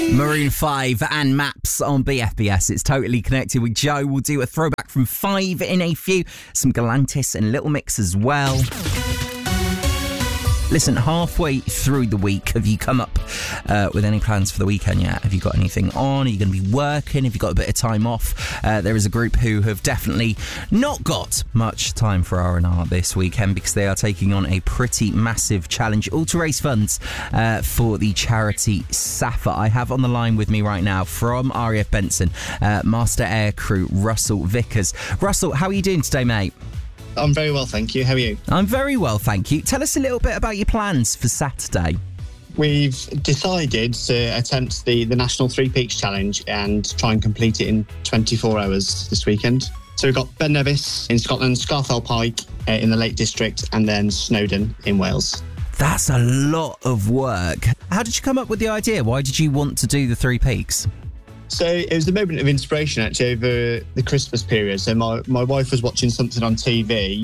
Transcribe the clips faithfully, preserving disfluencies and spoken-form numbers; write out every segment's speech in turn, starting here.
Maroon five and Maps on B F B S. It's Totally Connected with Joe. We'll do a throwback from five in a few. Some Galantis and Little Mix as well. Listen, halfway through the week, have you come up uh, with any plans for the weekend yet? Have you got anything on? Are you going to be working? Have you got a bit of time off? Uh, there is a group who have definitely not got much time for R and R this weekend because they are taking on a pretty massive challenge, all to raise funds uh, for the charity SAFA. I have on the line with me right now from R A F Benson, uh, Master Air Crew Russell Vickers. Russell, how are you doing today, mate? I'm very well, thank you. How are you? I'm very well, thank you. Tell us a little bit about your plans for Saturday. We've decided to attempt the, the National Three Peaks Challenge and try and complete it in twenty-four hours this weekend. So we've got Ben Nevis in Scotland, Scafell Pike uh, in the Lake District, and then Snowdon in Wales. That's a lot of work. How did you come up with the idea? Why did you want to do the Three Peaks? So it was a moment of inspiration actually over the Christmas period. So my, my wife was watching something on T V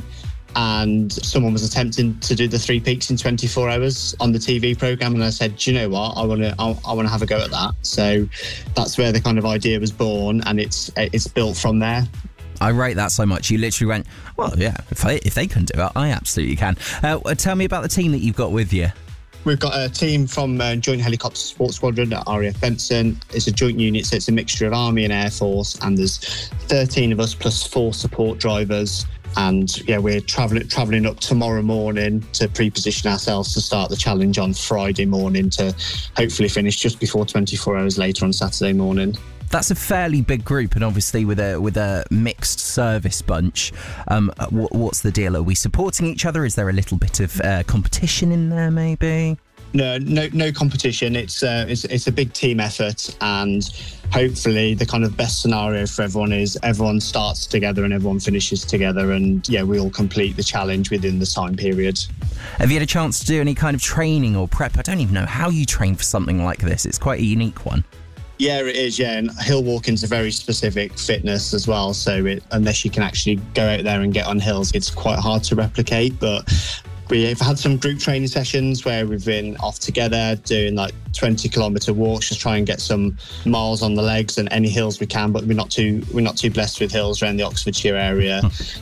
and someone was attempting to do the Three Peaks in twenty-four hours on the T V programme, and I said, do you know what, I want to I, I want to have a go at that. So that's where the kind of idea was born, and it's it's built from there. I rate that so much. You literally went, well, yeah, if, I, if they can do it, I absolutely can. Uh, tell me about the team that you've got with you. We've got a team from uh, Joint Helicopter Support Squadron at R A F Benson. It's a joint unit, so it's a mixture of Army and Air Force, and there's thirteen of us plus four support drivers. And yeah, we're travelling travelling up tomorrow morning to pre-position ourselves to start the challenge on Friday morning to hopefully finish just before twenty-four hours later on Saturday morning. That's a fairly big group, and obviously with a with a mixed service bunch. Um, what, what's the deal? Are we supporting each other? Is there a little bit of uh, competition in there, maybe? No, no, no competition. It's uh, it's it's a big team effort, and hopefully the kind of best scenario for everyone is everyone starts together and everyone finishes together, and yeah, we all complete the challenge within the time period. Have you had a chance to do any kind of training or prep? I don't even know how you train for something like this. It's quite a unique one. Yeah, it is, yeah. And hill walking's a very specific fitness as well. So it, unless you can actually go out there and get on hills, it's quite hard to replicate. But we've had some group training sessions where we've been off together doing like twenty kilometre walks, just try and get some miles on the legs and any hills we can. But we're not too we're not too blessed with hills around the Oxfordshire area.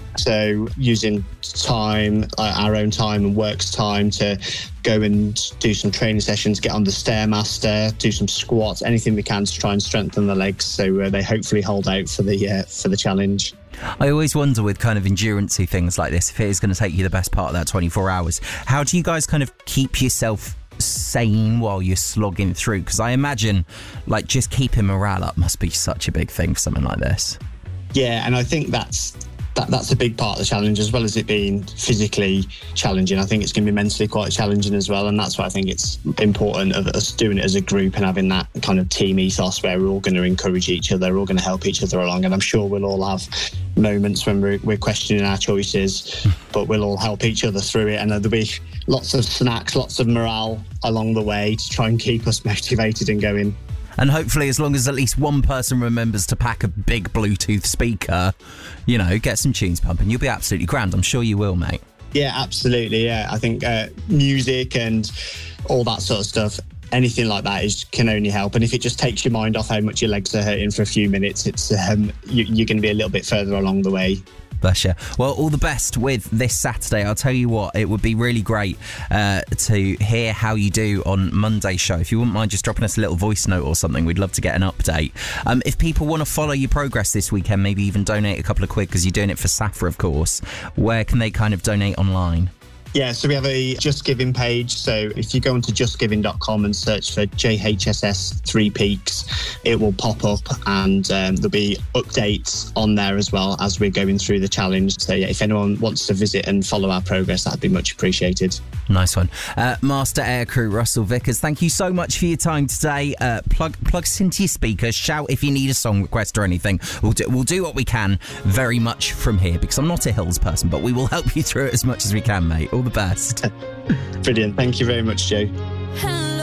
So using time, uh, our own time and work's time to go and do some training sessions, get on the Stairmaster, do some squats, anything we can to try and strengthen the legs so uh, they hopefully hold out for the uh, for the challenge. I always wonder with kind of endurance-y things like this, if it is going to take you the best part of that twenty-four hours, how do you guys kind of keep yourself sane while you're slogging through? Because I imagine like just keeping morale up must be such a big thing for something like this. Yeah, and I think that's That, that's a big part of the challenge, as well as it being physically challenging. I think it's going to be mentally quite challenging as well, and that's why I think it's important of us doing it as a group and having that kind of team ethos where we're all going to encourage each other, we're all going to help each other along, and I'm sure we'll all have moments when we're, we're questioning our choices, but we'll all help each other through it, and there'll be lots of snacks, lots of morale along the way to try and keep us motivated and going. And hopefully, as long as at least one person remembers to pack a big Bluetooth speaker, you know, get some tunes pumping, you'll be absolutely grand. I'm sure you will, mate. Yeah, absolutely. Yeah, I think uh, music and all that sort of stuff, anything like that is can only help. And if it just takes your mind off how much your legs are hurting for a few minutes, it's um, you, you're going to be a little bit further along the way. Bless you. Well, all the best with this Saturday. I'll tell you what, it would be really great uh, to hear how you do on Monday's show. If you wouldn't mind just dropping us a little voice note or something, we'd love to get an update. Um, if people want to follow your progress this weekend, maybe even donate a couple of quid, because you're doing it for SAFA, of course, where can they kind of donate online? Yeah, so we have a Just Giving page. So if you go onto just giving dot com and search for J H S S Three Peaks, it will pop up, and um, there'll be updates on there as well as we're going through the challenge. So yeah, if anyone wants to visit and follow our progress, that'd be much appreciated. Nice one. Uh, Master Air Crew Russell Vickers, thank you so much for your time today. Uh, plug plug into your speakers, shout if you need a song request or anything. We'll do, we'll do what we can very much from here, because I'm not a hills person, but we will help you through it as much as we can, mate. All the best. Brilliant. Thank you very much, Joe.